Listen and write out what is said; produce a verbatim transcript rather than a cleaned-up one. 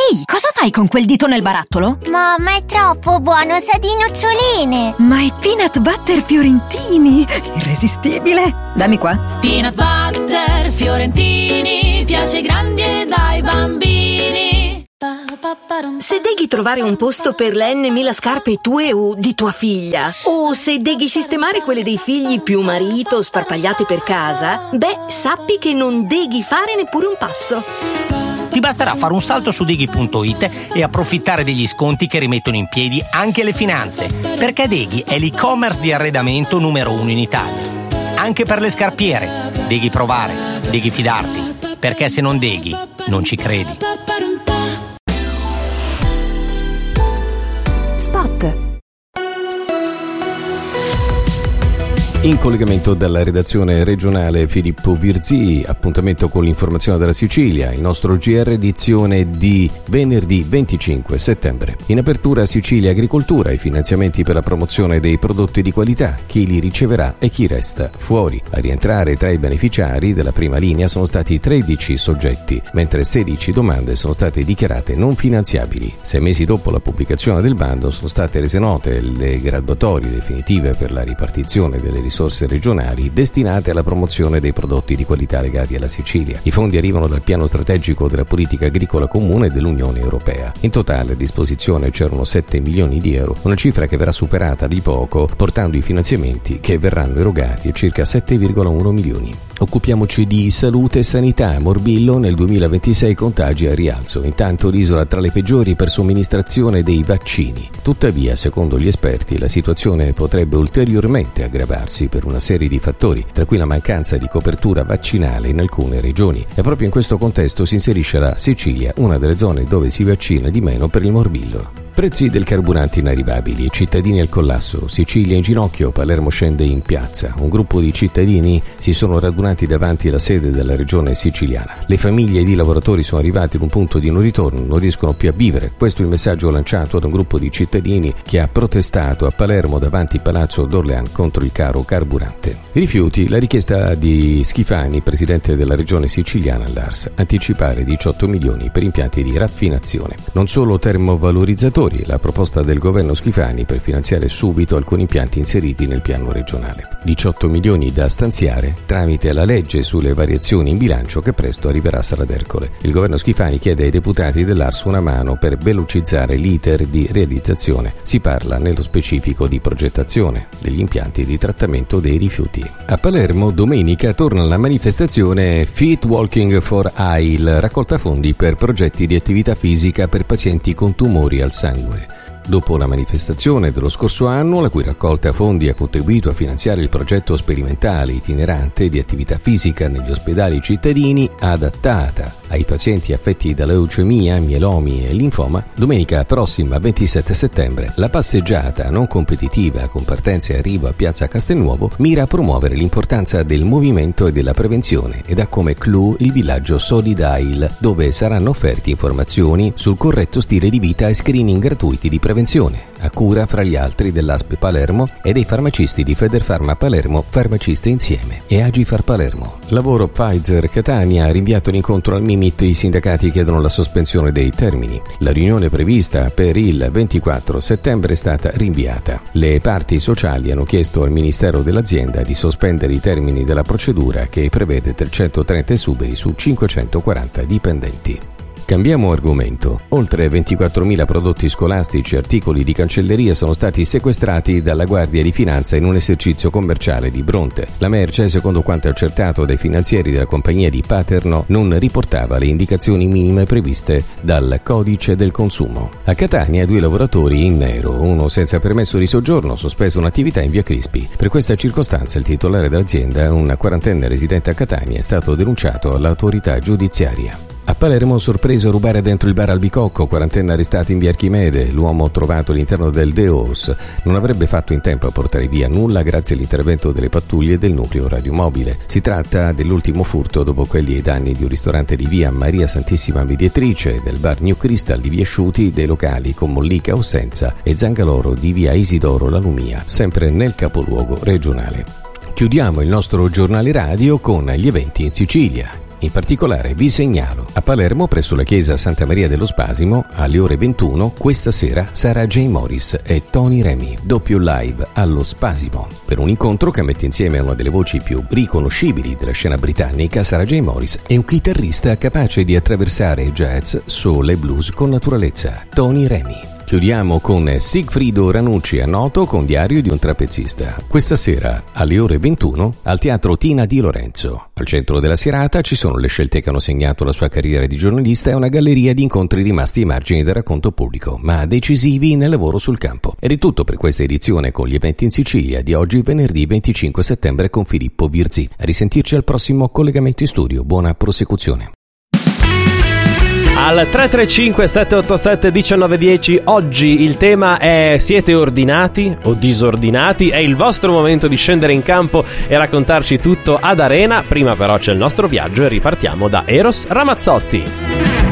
Ehi, cosa fai con quel dito nel barattolo? Mamma, è troppo buono, sa di noccioline. Ma è peanut butter fiorentini, irresistibile. Dammi qua. Peanut butter fiorentini, piace ai grandi e dai bambini. Se devi trovare un posto per le n mila scarpe tue o di tua figlia, o se devi sistemare quelle dei figli più marito sparpagliate per casa, beh, sappi che non devi fare neppure un passo. Ti basterà fare un salto su Deghi punto it e approfittare degli sconti che rimettono in piedi anche le finanze, perché Deghi è l'e-commerce di arredamento numero uno in Italia. Anche per le scarpiere, Deghi provare, Deghi fidarti, perché se non Deghi non ci credi. Spot. In collegamento dalla redazione regionale Filippo Virzì, appuntamento con l'informazione della Sicilia, il nostro G R edizione di venerdì venticinque settembre. In apertura Sicilia Agricoltura, i finanziamenti per la promozione dei prodotti di qualità, chi li riceverà e chi resta fuori. A rientrare tra i beneficiari della prima linea sono stati tredici soggetti, mentre sedici domande sono state dichiarate non finanziabili. Sei mesi dopo la pubblicazione del bando sono state rese note le graduatorie definitive per la ripartizione delle risorse regionali destinate alla promozione dei prodotti di qualità legati alla Sicilia. I fondi arrivano dal piano strategico della politica agricola comune dell'Unione Europea. In totale a disposizione c'erano sette milioni di euro, una cifra che verrà superata di poco, portando i finanziamenti che verranno erogati a circa sette virgola uno milioni. Occupiamoci di salute e sanità. Morbillo nel duemilaventisei contagi a rialzo, intanto l'isola tra le peggiori per somministrazione dei vaccini. Tuttavia, secondo gli esperti, la situazione potrebbe ulteriormente aggravarsi per una serie di fattori, tra cui la mancanza di copertura vaccinale in alcune regioni. E proprio in questo contesto si inserisce la Sicilia, una delle zone dove si vaccina di meno per il morbillo. Prezzi del carburante inarrivabili, cittadini al collasso, Sicilia in ginocchio, Palermo scende in piazza. Un gruppo di cittadini si sono radunati davanti alla sede della regione siciliana. Le famiglie ed i lavoratori sono arrivati ad un punto di non ritorno, non riescono più a vivere. Questo è il messaggio lanciato da un gruppo di cittadini che ha protestato a Palermo davanti al Palazzo d'Orléans contro il caro carburante. Rifiuti, la richiesta di Schifani, presidente della regione siciliana all'A R S, anticipare diciotto milioni per impianti di raffinazione. Non solo termovalorizzatori, la proposta del governo Schifani per finanziare subito alcuni impianti inseriti nel piano regionale. diciotto milioni da stanziare tramite la legge sulle variazioni in bilancio che presto arriverà a Sala d'Ercole. Il governo Schifani chiede ai deputati dell'A R S una mano per velocizzare l'iter di realizzazione. Si parla nello specifico di progettazione degli impianti di trattamento dei rifiuti. A Palermo domenica torna la manifestazione Fit Walking for Ail, raccolta fondi per progetti di attività fisica per pazienti con tumori al sangue. Dopo la manifestazione dello scorso anno, la cui raccolta fondi ha contribuito a finanziare il progetto sperimentale itinerante di attività fisica negli ospedali cittadini adattata ai pazienti affetti da leucemia, mielomi e linfoma, domenica prossima ventisette settembre la passeggiata non competitiva con partenza e arrivo a Piazza Castelnuovo mira a promuovere l'importanza del movimento e della prevenzione ed ha come clou il villaggio Solidail, dove saranno offerti informazioni sul corretto stile di vita e screening gratuiti di prevenzione, a cura fra gli altri dell'A S P Palermo e dei farmacisti di Federfarma Palermo, Farmaciste Insieme e Agifar Palermo. Lavoro Pfizer Catania ha rinviato l'incontro al Mimit, i sindacati chiedono la sospensione dei termini. La riunione prevista per il ventiquattro settembre è stata rinviata. Le parti sociali hanno chiesto al Ministero dell'azienda di sospendere i termini della procedura che prevede trecentotrenta esuberi su cinquecentoquaranta dipendenti. Cambiamo argomento. Oltre ventiquattromila prodotti scolastici e articoli di cancelleria sono stati sequestrati dalla Guardia di Finanza in un esercizio commerciale di Bronte. La merce, secondo quanto accertato dai finanzieri della compagnia di Paterno, non riportava le indicazioni minime previste dal Codice del Consumo. A Catania, due lavoratori in nero, uno senza permesso di soggiorno, sospeso un'attività in via Crispi. Per questa circostanza il titolare dell'azienda, un quarantenne residente a Catania, è stato denunciato all'autorità giudiziaria. A Palermo, sorpreso a rubare dentro il bar Albicocco, quarantenne arrestati in via Archimede. L'uomo trovato all'interno del Deos non avrebbe fatto in tempo a portare via nulla grazie all'intervento delle pattuglie del nucleo radiomobile. Si tratta dell'ultimo furto dopo quelli ai danni di un ristorante di via Maria Santissima Mediatrice, del bar New Crystal di via Sciuti, dei locali con Mollica Ossenza e Zangaloro di via Isidoro La Lumia, sempre nel capoluogo regionale. Chiudiamo il nostro giornale radio con gli eventi in Sicilia. In particolare vi segnalo a Palermo presso la chiesa Santa Maria dello Spasimo alle ore ventuno questa sera Sarah J. Morris e Tony Remy, doppio live allo Spasimo. Per un incontro che mette insieme una delle voci più riconoscibili della scena britannica, Sarah J. Morris è un chitarrista capace di attraversare jazz, soul e blues con naturalezza, Tony Remy. Chiudiamo con Sigfrido Ranucci a Noto con Diario di un trapezzista. Questa sera alle ore ventuno al Teatro Tina di Lorenzo. Al centro della serata ci sono le scelte che hanno segnato la sua carriera di giornalista e una galleria di incontri rimasti ai margini del racconto pubblico, ma decisivi nel lavoro sul campo. Ed è tutto per questa edizione con gli eventi in Sicilia di oggi, venerdì venticinque settembre, con Filippo Virzì. A risentirci al prossimo collegamento in studio. Buona prosecuzione. Al tre tre cinque sette otto sette uno nove uno zero oggi il tema è: siete ordinati o disordinati? È il vostro momento di scendere in campo e raccontarci tutto ad Arena. Prima però c'è il nostro viaggio e ripartiamo da Eros Ramazzotti.